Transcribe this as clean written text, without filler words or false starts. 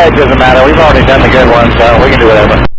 It doesn't matter. We've already done the good ones, so we can do whatever.